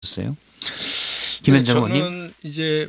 어요 김현정 의원님. 저는 이제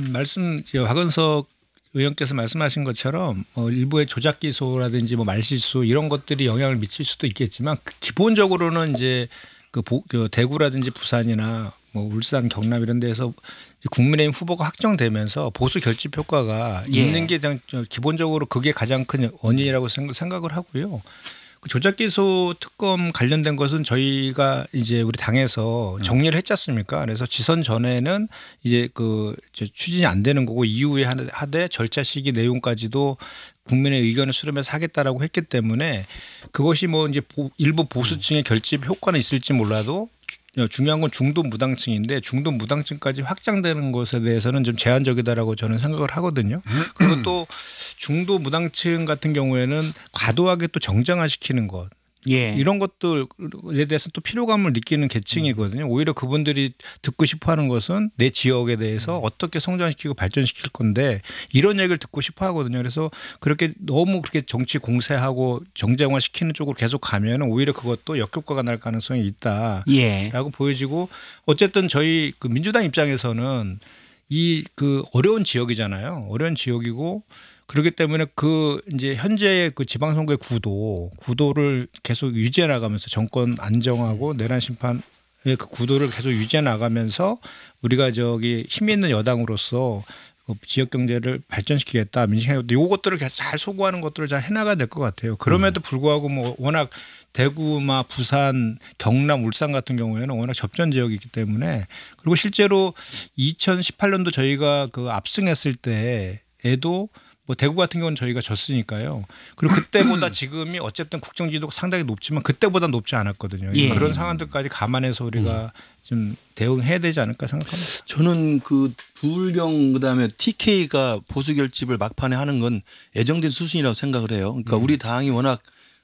박은석 의원께서 말씀하신 것처럼 일부의 조작 기소라든지 말실수 이런 것들이 영향을 미칠 수도 있겠지만 기본적으로는 이제 그 대구라든지 부산이나 울산, 경남 이런 데서 국민의힘 후보가 확정되면서 보수 결집 효과가 있는 게 기본적으로 그게 가장 큰 원인이라고 생각을 하고요. 그 조작 기소 특검 관련된 것은 저희가 이제 우리 당에서 정리를 했지 않습니까? 그래서 지선 전에는 이제 추진이 안 되는 거고 이후에 하되 절차 시기 내용까지도 국민의 의견을 수렴해서 하겠다라고 했기 때문에 그것이 이제 일부 보수층의 결집 효과는 있을지 몰라도 중요한 건 중도 무당층인데 중도 무당층까지 확장되는 것에 대해서는 좀 제한적이다라고 저는 생각을 하거든요. 그리고 또 중도 무당층 같은 경우에는 과도하게 또 정쟁화시키는 것. 이런 것들에 대해서 또 피로감을 느끼는 계층이거든요. 오히려 그분들이 듣고 싶어 하는 것은 내 지역에 대해서 어떻게 성장시키고 발전시킬 건데 이런 얘기를 듣고 싶어 하거든요. 그래서 너무 그렇게 정치 공세하고 정쟁화 시키는 쪽으로 계속 가면 오히려 그것도 역효과가 날 가능성이 있다라고 보여지고 어쨌든 저희 민주당 입장에서는 어려운 지역이잖아요. 어려운 지역이고 그렇기 때문에 이제 현재의 지방선거의 구도를 계속 유지해 나가면서 정권 안정하고 내란 심판의 그 구도를 계속 유지해 나가면서 우리가 힘이 있는 여당으로서 지역 경제를 발전시키겠다, 민생하겠다. 이것들을 잘 소구하는 것들을 잘 해나가야 될 것 같아요. 그럼에도 불구하고 워낙 대구, 부산, 경남, 울산 같은 경우에는 워낙 접전 지역이기 때문에 그리고 실제로 2018년도 저희가 압승했을 때에도 대구 같은 경우는 저희가 졌으니까요. 그리고 그때보다 지금이 어쨌든 국정 지도가 상당히 높지만 그때보다 높지 않았거든요. 그런 상황들까지 감안해서 우리가 좀 대응해야 되지 않을까 생각합니다. 저는 부울경 그다음에 TK가 보수 결집을 막판에 하는 건 예정된 수순이라고 생각을 해요. 그러니까 우리 당이 워낙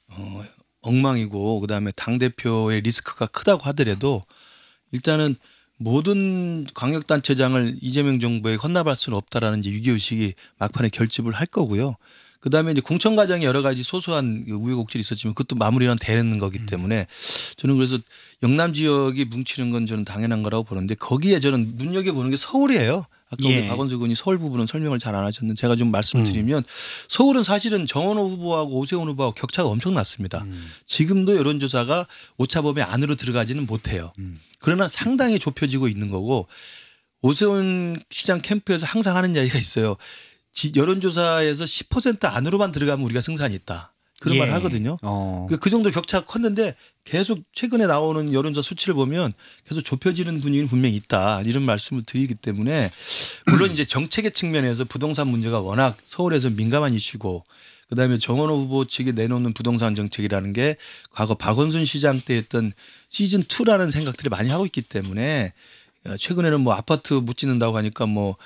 엉망이고 그다음에 당대표의 리스크가 크다고 하더라도 일단은 모든 광역단체장을 이재명 정부에 헌납할 수는 없다라는 이제 위기의식이 막판에 결집을 할 거고요. 그다음에 이제 공천 과정에 여러 가지 소소한 우여곡절이 있었지만 그것도 마무리는 되는 거기 때문에 저는 그래서 영남 지역이 뭉치는 건 저는 당연한 거라고 보는데 거기에 저는 눈여겨보는 게 서울이에요. 아까 우리 박원석 의원이 서울 부분은 설명을 잘 안 하셨는데 제가 좀 말씀을 드리면 서울은 사실은 정원호 후보하고 오세훈 후보하고 격차가 엄청 났습니다. 지금도 여론조사가 오차범위 안으로 들어가지는 못해요. 그러나 상당히 좁혀지고 있는 거고 오세훈 시장 캠프에서 항상 하는 이야기가 있어요. 여론조사에서 10% 안으로만 들어가면 우리가 승산이 있다. 그런 말을 하거든요. 그 정도 격차가 컸는데 계속 최근에 나오는 여론조사 수치를 보면 계속 좁혀지는 분위기는 분명히 있다. 이런 말씀을 드리기 때문에 물론 이제 정책의 측면에서 부동산 문제가 워낙 서울에서 민감한 이슈고 그다음에 정원호 후보 측이 내놓는 부동산 정책이라는 게 과거 박원순 시장 때 했던 시즌2라는 생각들을 많이 하고 있기 때문에 최근에는 아파트 못 짓는다고 하니까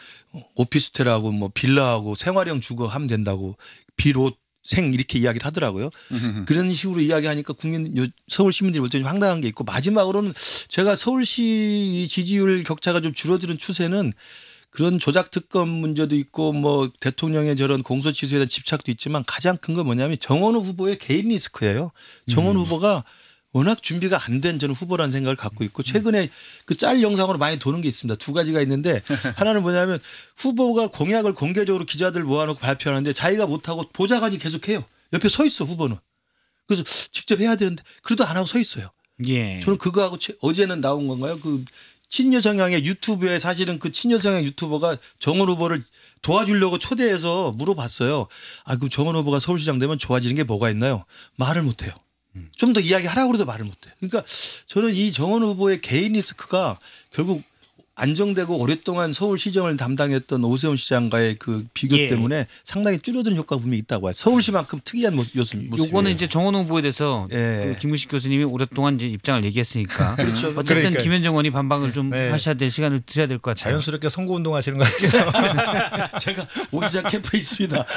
오피스텔하고 빌라하고 생활형 주거 하면 된다고 비롯생 이렇게 이야기를 하더라고요. 그런 식으로 이야기하니까 서울 시민들이 볼 때 좀 황당한 게 있고 마지막으로는 제가 서울시 지지율 격차가 좀 줄어드는 추세는 그런 조작 특검 문제도 있고 대통령의 저런 공소 취소에 대한 집착도 있지만 가장 큰 건 뭐냐면 정원호 후보의 개인 리스크예요. 정원호 후보가 워낙 준비가 안 된 저는 후보라는 생각을 갖고 있고 최근에 짤 영상으로 많이 도는 게 있습니다. 두 가지가 있는데 하나는 뭐냐면 후보가 공약을 공개적으로 기자들 모아놓고 발표하는데 자기가 못하고 보좌관이 계속해요. 옆에 서 있어 후보는. 그래서 직접 해야 되는데 그래도 안 하고 서 있어요. 저는 그거하고 어제는 나온 건가요? 친여 성향의 유튜브에 사실은 친여 성향 유튜버가 정원 후보를 도와주려고 초대해서 물어봤어요. 그럼 정원 후보가 서울시장 되면 좋아지는 게 뭐가 있나요? 말을 못해요. 좀 더 이야기하라고 그래도 말을 못해요. 그러니까 저는 이 정원 후보의 개인 리스크가 결국 안정되고 오랫동안 서울시정을 담당했던 오세훈 시장과의 비교 때문에 상당히 줄어드는 효과가 분명히 있다고 봐요. 서울시만큼 특이한 모습이에요. 요거는 이제 정원 후보에 대해서 김무식 교수님이 오랫동안 이제 입장을 얘기했으니까 그렇죠. 어쨌든 김현정 의원이 반박을 좀 하셔야 될 시간을 드려야 될 것 같아요. 자연스럽게 선거운동 하시는 거 같아요. 제가 오시장 캠프에 있습니다.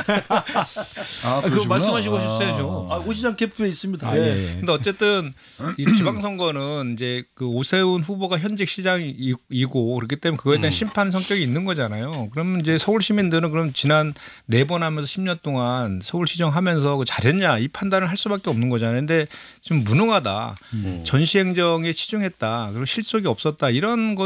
그거 말씀하시고 오셨어야죠. 오시장 캠프에 있습니다. 근데 어쨌든 이 지방선거는 이제 오세훈 후보가 현직 시장이고 있고 그렇기 때문에 그거에 대한 심판 성격이 있는 거잖아요. 그러면 이제 서울 시민들은 그럼 지난 4번 하면서 10년 동안 서울시장 하면서 잘했냐 이 판단을 할 수밖에 없는 거잖아요. 근데 좀 무능하다. 전시행정에 치중했다. 그리고 실속이 없었다. 이런 것